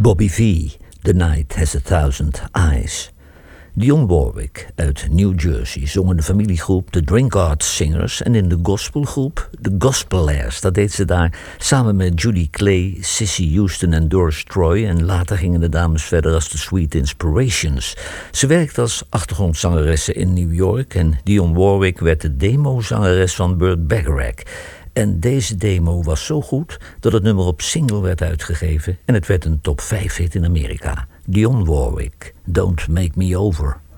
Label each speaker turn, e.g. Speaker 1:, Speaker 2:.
Speaker 1: Bobby V, The Night Has a Thousand Eyes. Dionne Warwick uit New Jersey zong in de familiegroep The Drinkard Singers en in de gospelgroep The Gospelaires. Dat deed ze daar samen met Judy Clay, Cissy Houston en Doris Troy. En later gingen de dames verder als The Sweet Inspirations. Ze werkte als achtergrondzangeresse in New York en Dionne Warwick werd de demozangeres van Burt Bacharach. En deze demo was zo goed dat het nummer op single werd uitgegeven en het werd een top 5 hit in Amerika. Dionne Warwick, Don't Make Me Over.